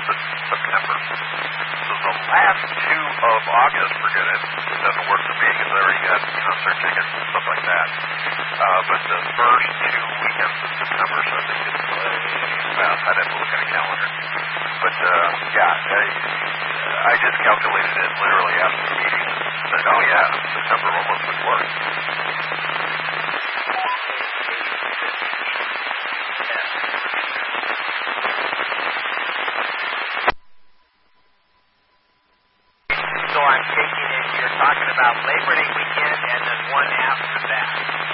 September. So the last 2 of August, forget it. It doesn't work for me because I already got concert tickets and stuff like that. But the first 2 weekends of September, so I think it's, well, I'd have to look at a calendar. But, I just calculated it literally after the meeting and said, oh yeah, September almost would work. So I'm taking it you're talking about Labor Day weekend and then one after that.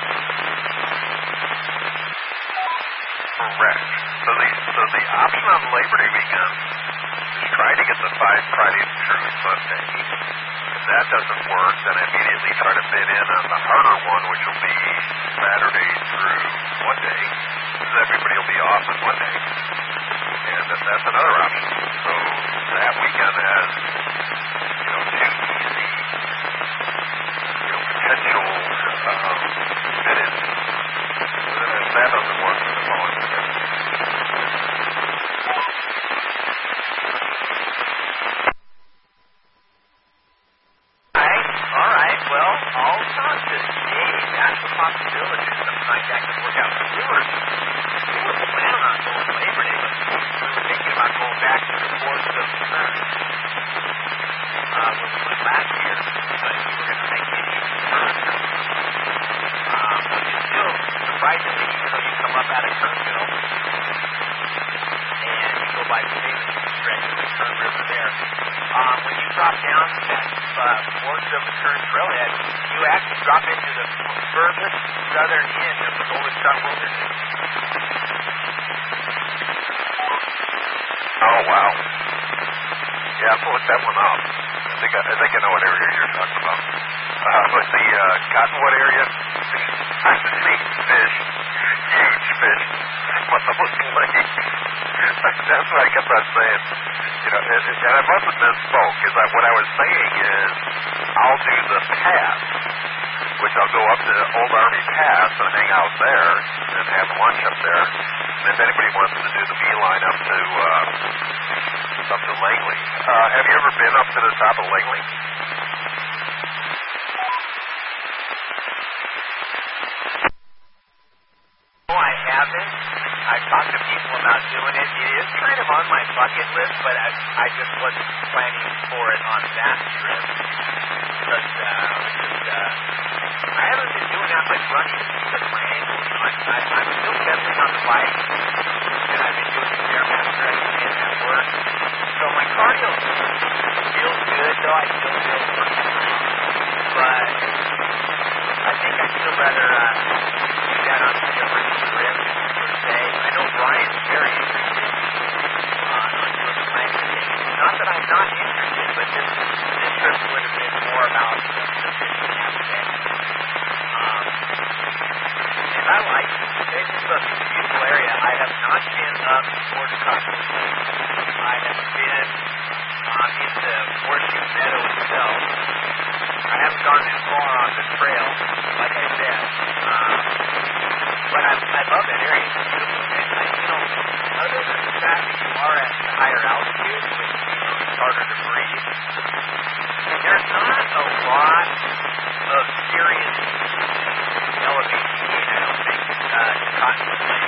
Correct. So the option on Labor Day weekend is try to get the 5 Fridays through Sunday. If that doesn't work, then immediately try to fit in on the harder one, which will be Saturday through Monday, because everybody will be off on Monday. And that's another option. So that weekend has, 2 easy, potential fit-ins. If that doesn't work, then the following weekend. All right. Well, I'll talk to Dave. That's a possibility. Sometimes that can work out. We were planning on going Labor Day, but we were thinking about going back to the 4th of June when we went last year. But we were going to make it even further. Which is still surprisingly, even though you come up out of Kernville and you go by the famous stretch of the Kern River there. When you drop down that portion of the Kern Trailhead, you actually drop into the furthest southern end of the Golden Star Wilderness. Oh, wow. Yeah, I have to look that one up. I think I know what area you're talking about. But the Cottonwood area, I've seen fish, huge fish, from those lakes. That's what I kept on saying. And I must have misspoke, because what I was saying is I'll do the pass, which I'll go up to Old Army Pass and hang out there and have lunch up there. And if anybody wants to do the beeline up to Langley. Have you ever been up to the top of Langley? No, I haven't. I've talked to people about doing it. It is kind of on my bucket list, but I just wasn't planning for it on that trip. But I haven't been doing that much running because my ankles. I'm still pedaling on the bike, and I've been doing the Stairmaster and at work. So my cardio feels good, though I still feel pretty strong. But I think I'd still rather do that on a different trip, per se. I know Brian's very interested on doing the Langley thing. Not that I'm not interested, but this trip would have been more about the fishing aspect. And I like it. It's a beautiful area. I have not been up towards Cottonwood. I have been into Horseshoe Meadow itself. I haven't gone too far on the trail, like I said. But I love that area. It's beautiful. And other than the fact that you are at the higher altitude, which it's harder to breathe, there's not a lot of serious elevation gain, I don't think, in Cottonwood Lake.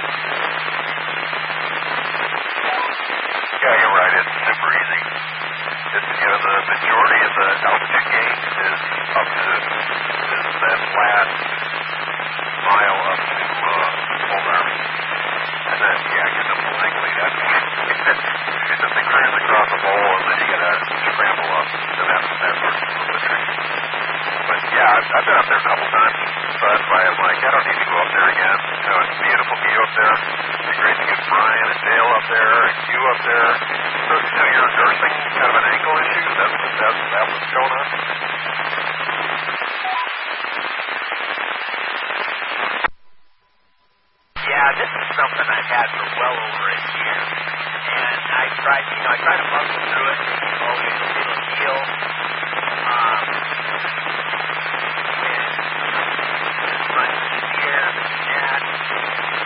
Yeah, you're right. It's super easy. The majority of the altitude gain is up to that last mile up to Old Army. And then, getting up to Langley, that's the thing cruise across the bowl, and then you gotta scramble up, and that's where it's a little bit tricky. But I've been up there a couple times, so that's why I'm like, I don't need to go up there again. It's a beautiful view up there. It'd be great to get Brian and Dale up there, and you up there. So you're nursing kind of an ankle issue? That's what's going on? Yeah, this is something I've had for well over a year. And I try to muscle through it, slowly it'll heal. And it's much easier than that.